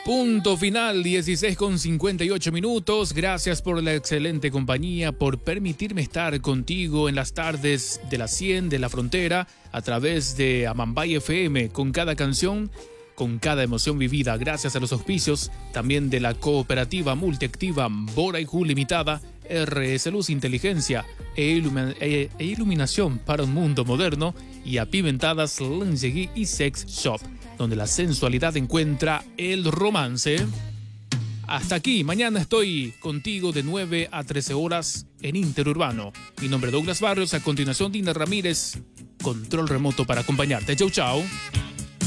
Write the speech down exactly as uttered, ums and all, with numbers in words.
Punto final, dieciséis con cincuenta y ocho minutos. Gracias por la excelente compañía, por permitirme estar contigo en las tardes de la cien de la frontera a través de Amambay F M, con cada canción, con cada emoción vivida. Gracias a los auspicios también de la cooperativa multiactiva Boraihu Limitada, R S Luz Inteligencia e, ilumi- e- e Iluminación para un mundo moderno, y a Pimentadas Lingerie y Sex Shop, donde la sensualidad encuentra el romance. Hasta aquí, mañana estoy contigo de nueve a trece horas en Interurbano. Mi nombre es Douglas Barrios, a continuación Dina Ramírez, control remoto para acompañarte. Chau, chau.